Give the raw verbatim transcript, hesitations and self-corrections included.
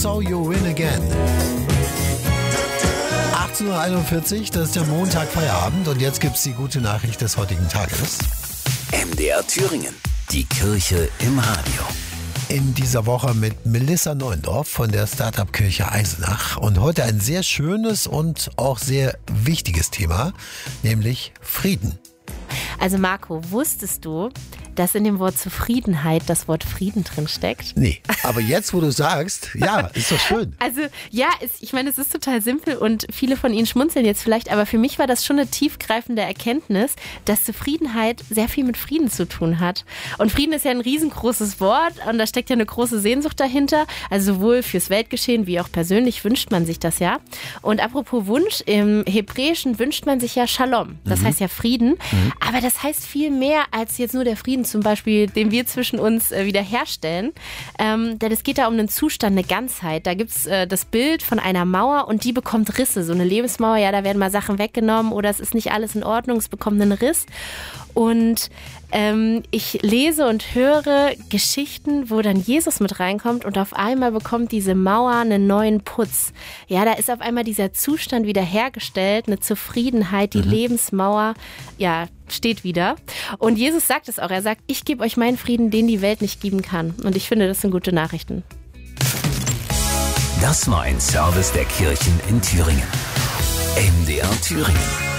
So You Win Again. achtzehn Uhr einundvierzig, das ist der Montag Feierabend und jetzt gibt's die gute Nachricht des heutigen Tages. M D R Thüringen, die Kirche im Radio. In dieser Woche mit Melissa Neuendorf von der Startup-Kirche Eisenach. Und heute ein sehr schönes und auch sehr wichtiges Thema, nämlich Frieden. Also Marco, wusstest du, dass in dem Wort Zufriedenheit das Wort Frieden drin steckt? Nee, aber jetzt, wo du sagst, ja, ist doch schön. Also ja, es, ich meine, es ist total simpel und viele von Ihnen schmunzeln jetzt vielleicht, aber für mich war das schon eine tiefgreifende Erkenntnis, dass Zufriedenheit sehr viel mit Frieden zu tun hat. Und Frieden ist ja ein riesengroßes Wort und da steckt ja eine große Sehnsucht dahinter. Also sowohl fürs Weltgeschehen wie auch persönlich wünscht man sich das ja. Und apropos Wunsch, im Hebräischen wünscht man sich ja Shalom. Das mhm. heißt ja Frieden. Mhm. Aber das heißt viel mehr als jetzt nur der Frieden zum Beispiel, den wir zwischen uns äh, wiederherstellen. Ähm, denn es geht da um einen Zustand, eine Ganzheit. Da gibt es äh, das Bild von einer Mauer und die bekommt Risse. So eine Lebensmauer, ja, da werden mal Sachen weggenommen oder es ist nicht alles in Ordnung, es bekommt einen Riss. Und ähm, ich lese und höre Geschichten, wo dann Jesus mit reinkommt und auf einmal bekommt diese Mauer einen neuen Putz. Ja, da ist auf einmal dieser Zustand wiederhergestellt, eine Zufriedenheit, die mhm. Lebensmauer, ja, steht wieder. Und Jesus sagt es auch, er sagt, ich gebe euch meinen Frieden, den die Welt nicht geben kann. Und ich finde, das sind gute Nachrichten. Das war ein Service der Kirchen in Thüringen. M D R Thüringen.